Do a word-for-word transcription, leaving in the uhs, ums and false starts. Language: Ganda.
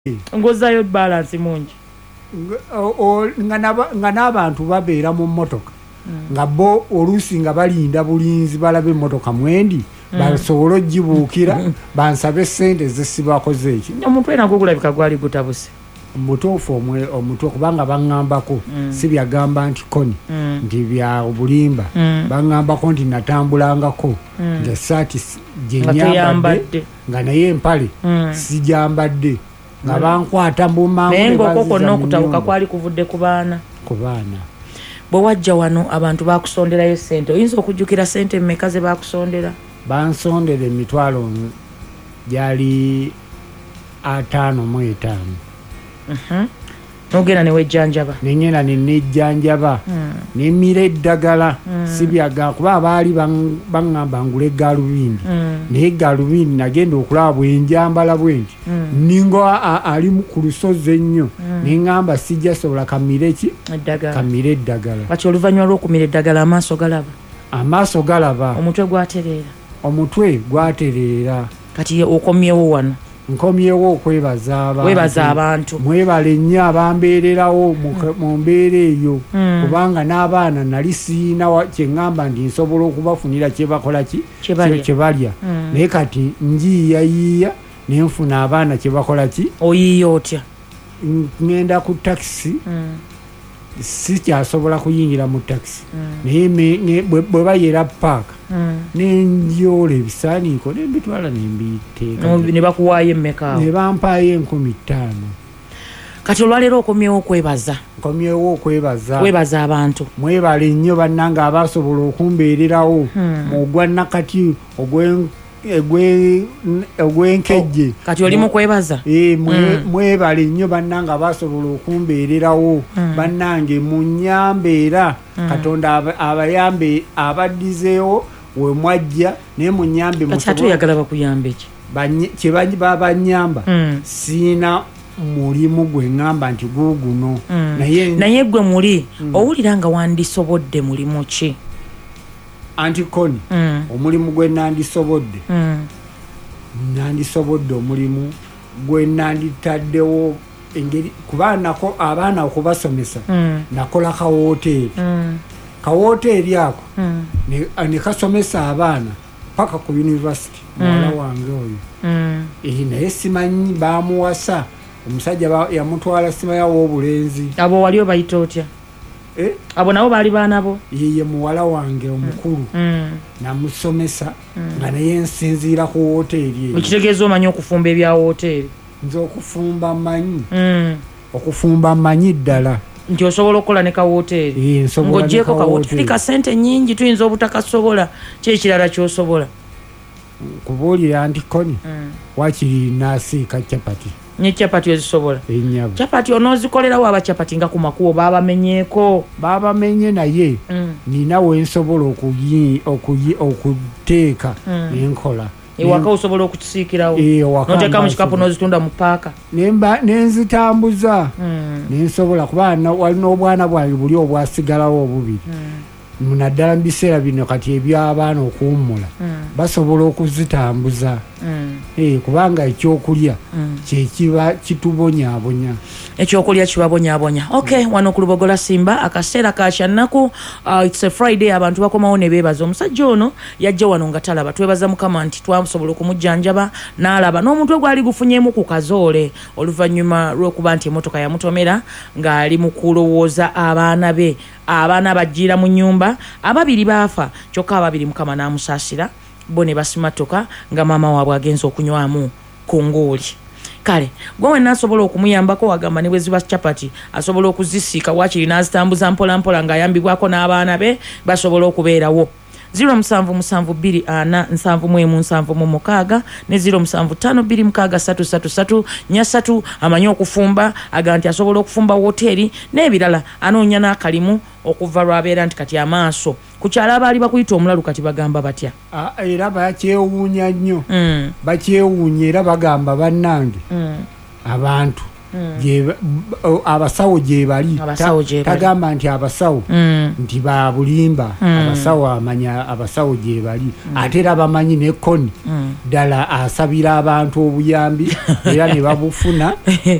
ngozayo balance mungi nga n'abantu babeera mu mmotoka nga bo oluusi nga balinda bulinzi balabe emmotoka mwendi basobola ogibuukira bansabe ssente zesibakoze eki omutwe nagwo gulabika gwali gutabuse mutuufu omutwe kubanga baŋŋambako si byagamba nti koni nti bya bulimba baŋŋambako nti natambulangako ng'essaati gyenyambadde nga naye empale sijambadde nga bankwata mbumangu naye ng'okwo kwonna okutabuka kwali kuvudde ku baana ku baana bwe wajja wano abantu baakusonderayo ssente oyinza okujjukira ssente mmeka ze baakusondera bansondera emitwalo gyali ataano mu etaano nogenda newejjanjaba nenyena nenejjanjaba nemira eddagala sibyaga kuba abaali baŋŋamba ngula egaalubindi naye egaalubindi nagenda okulaba bwenjambala bwenti ninga ali ku lusozi ennyo neŋŋamba sijja sobola kamire ki kamire eddagala kati oluvannyuma lw'okumira eddagala amaaso galaba amaaso galaba omutwe gwatereera omutwe gwatereera kati okomyewo wano nkomyewo okwebaza abantu webaza abantu mwebale nnyo abambeererawo mu mbeera eyo kubanga n'abaana nali siina kyeŋŋamba nti nsobola okubafunira kyebakola ki kyebalya naye kati njiyiyayiiya nenfuna abaana kyebakola ki oyiiya otya ŋŋenda ku takisi sikyasobola kuyingira mu takisi naye bwe bayera paaka nenjoola ebisaaniiko nembitwala nembiteeka ne bakuwaayo emmeka awo ne bampaayo enkumi ttaano kati olwaleero okomyewo okwebaza nkomyewo okwebaza webaza abantu mwebale nnyo bannanga abasobola okumbeererawo ogwa nakati ogwenkejje kati olimu kwebaza mwebale nnyo bannanga abasobola okumbeererawo bannange munyambeera katonda abayambe abaddizeewo we mwajja naye munyambe tuyagala bakuyamba eki kyebabanyamba siina mulimu gwe ŋŋamba nti guguno naye gwe muli owulira nga wandisobodde mulimu ki anti koni omulimu gwe nandisobodde nandisobodde omulimu gwe nanditaddewo engeri kuba abaana okubasomesa nakola kawoteeri kawoteeri ako ne kasomesa abaana paka ku yunivasite muwala wange oyo naye simanyi bamuwasa omusajja yamutwala simayawo obulenzi abo wali obayita otya abo nabo baali baanabo yeye muwala wange omukulu namusomesa nga naye nsinziira ku woteeri eyo ekitegeeza omanyi okufumba ebya woteeri nze okufumba mmanyi okufumba mmanyi ddala nti osobola okukola ne kawoteeri ng'oggyeko kawoteeri ka ssente nnyingi tuyinza obutakasobola kyekirala kyosobola kubuulira nti koni wakiri naasiika capati nye capati ozisobola ennyabo capati onoozikolerawo abacapati nga ku makubo baabamenyeeko baabamenye naye nina wensobola okuteeka nenkola ewaka osobola okukisiikirawo noteeka mu kikapu n'ozitunda mu paaka nenzitambuza nensobola kuba walina obwana bwange buli obwasigalawo obubiri naddala mu biseera bino kati eby'abaana okuwummula basobola okuzitambuza kubanga ekyokulya kyekiba kitubonyaabonya ekyokulya kibabonyaabonya ok wano ku Lubogola Simba akaseera kakyannaku it's a Friday abantu bakomawo ne beebaza omusajja ono yajja wano nga talaba twebaza mukama nti twasobola okumujjanjaba n'alaba n'omutwe gwali gufunyeemu ku kazoole oluvannyuma lw'okuba nti emmotoka yamutomera ng'ali mu kulowooza abaana be abaana bajjiira mu nnyumba ababiri baafa kyokka ababiri mukama n'amusaasira bo ne basimatoka nga maama waabwe agenza okunywamu ku nguuli kale gwe wenna asobola okumuyambako wagamba ne bwe ziba capati asobola okuzisiika waakiri n'azitambuza mpolampola ng'ayambibwako n'abaana be basobola okubeerawo zero musanvu musanvu bbiri ana nsanvu mu emu nsanvu mu mukaaga ne zero musanvu ttaano bbiri mukaaga ssatu ssatu ssatu nnya ssatu amanyi okufumba aga nti asobola okufumba woteeri n'ebirala anoonya n'akalimu okuva lwabeera nti kati amaaso ku kyala abaali bakuyita omulalu kati bagamba batya era bakyewuunya nnyo bakyewuunya era bagamba bannange abantu gye abasawo gye bali Abasawo gye bali. tagamba nti abasawo Mm. nti ba bulimba abasawo amanya abasawo gye bali ate era bamanyi ne koni ddala asabira abantu obuyambi era ne babufuna